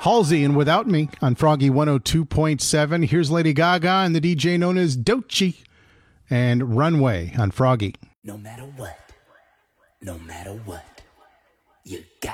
Halsey and Without Me on Froggy 102.7. Here's Lady Gaga and the DJ known as Doechii and Runway on Froggy. No matter what, you got